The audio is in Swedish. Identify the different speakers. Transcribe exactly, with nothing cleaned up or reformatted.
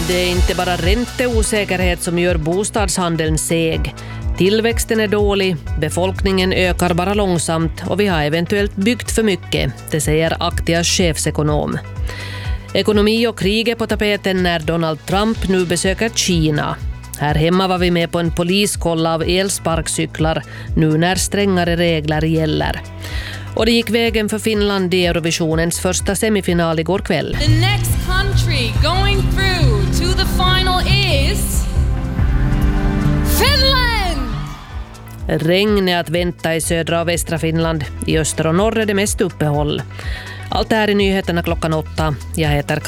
Speaker 1: Det är inte bara ränteosäkerhet som gör bostadshandeln seg. Tillväxten är dålig, befolkningen ökar bara långsamt och vi har eventuellt byggt för mycket, det säger Aktias chefsekonom. Ekonomi och krig är på tapeten när Donald Trump nu besöker Kina. Här hemma var vi med på en poliskoll av elsparkcyklar nu när strängare regler gäller. Och det gick vägen för Finland i Eurovisionens första semifinal igår kväll.
Speaker 2: The next country going through to the final is Finland!
Speaker 1: Regn är att vänta i södra och västra Finland. I öster och norr är det mest uppehåll. Allt är i nyheterna klockan åtta. Jag heter